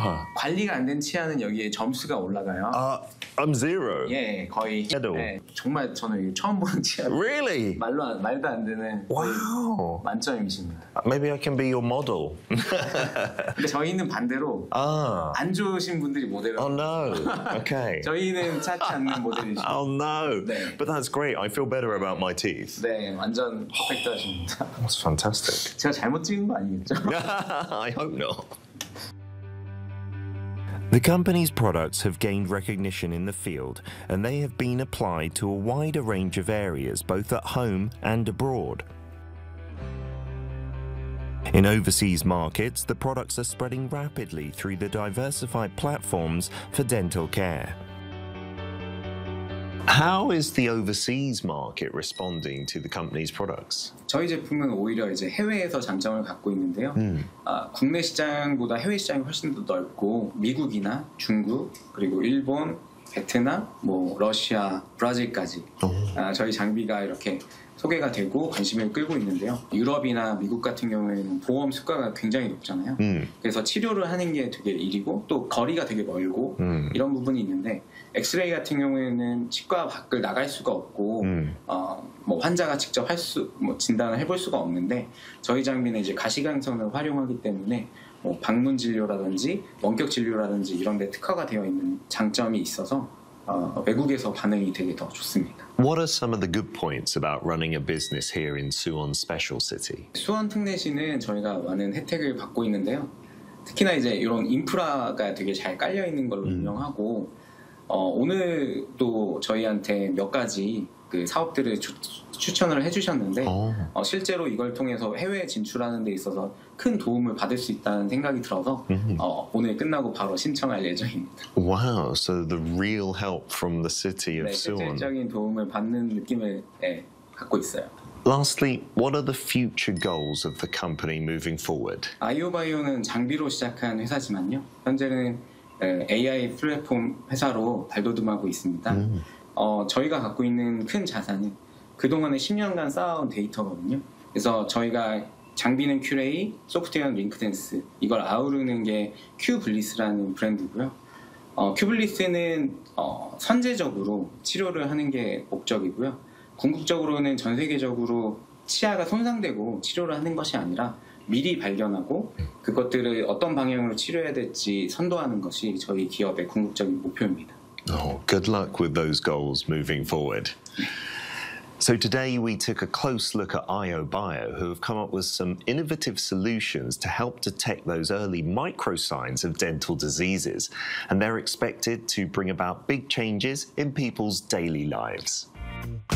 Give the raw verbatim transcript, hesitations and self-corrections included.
Uh-huh. 관리가 안 된 치아는 여기에 점수가 올라가요. Uh, I'm zero. 예, 거의. 네, 정말 저는 처음 보는 치아. Really? 말로 안, 말도 안 되는 Wow. 만점이십니다. Maybe I can be your model. 근데 저희는 반대로 Ah. 안 좋으신 분들이 모델을. Oh no. Okay. 저희는 찾지 않는 모델이십니다. Oh no. 네. But that's great. I feel better about my teeth. 네, 완전 퍼펙트하십니다. That's fantastic. 제가 잘못 찍은 거 아니겠죠? I hope not. The company's products have gained recognition in the field, and they have been applied to a wider range of areas, both at home and abroad. In overseas markets, the products are spreading rapidly through the diversified platforms for dental care. How is the overseas market responding to the company's products? 저희 제품은 오히려 이제 해외에서 장점을 갖고 있는데요. 음. 아, 국내 시장보다 해외 시장이 훨씬 더 넓고 미국이나 중국 그리고 일본, 베트남, 뭐 러시아, 브라질까지 아, 저희 장비가 이렇게 소개가 되고 관심을 끌고 있는데요. 유럽이나 미국 같은 경우에는 보험 수가가 굉장히 높잖아요. 음. 그래서 치료를 하는 게 되게 일이고 또 거리가 되게 멀고 음. 이런 부분이 있는데 엑스레이 같은 경우에는 치과 밖을 나갈 수가 없고 음. 어, 뭐 환자가 직접 할 수, 뭐 진단을 해볼 수가 없는데 저희 장비는 이제 가시광선을 활용하기 때문에 뭐 방문 진료라든지 원격 진료라든지 이런 데 특화가 되어 있는 장점이 있어서 어, 외국에서 반응이 되게 더 좋습니다. What are some of the good points about running a business here in Suwon Special City? 수원 특례시는 저희가 많은 혜택을 받고 있는데요. 특히나 이제 이런 인프라가 되게 잘 깔려 있는 걸로 음. 유명하고 어, 오늘도 저희한테 몇 가지 그 사업들을 주, 추천을 해주셨는데 오. 어, 실제로 이걸 통해서 해외에 진출하는 데 있어서 큰 도움을 받을 수 있다는 생각이 들어서 음. 어, 오늘 끝나고 바로 신청할 예정입니다. Wow, so the real help from the city of 네, Suwon. 실질적인 도움을 받는 느낌을 예, 갖고 있어요. Lastly, what are the future goals of the company moving forward? 아이오바이오는 장비로 시작한 회사지만요. 현재는 에이아이 플랫폼 회사로 발돋움하고 있습니다. 음. 어, 저희가 갖고 있는 큰 자산은 그동안에 십 년간 쌓아온 데이터거든요. 그래서 저희가 장비는 큐레이, 소프트웨어는 링크댄스 이걸 아우르는 게 큐블리스라는 브랜드고요. 어, 큐블리스는 어, 선제적으로 치료를 하는 게 목적이고요. 궁극적으로는 전 세계적으로 치아가 손상되고 치료를 하는 것이 아니라 미리 발견하고 그것들을 어떤 방향으로 치료해야 될지 선도하는 것이 저희 기업의 궁극적인 목표입니다. Oh, good luck with those goals moving forward. So today we took a close look at iOBio, who have come up with some innovative solutions to help detect those early micro signs of dental diseases, and they're expected to bring about big changes in people's daily lives.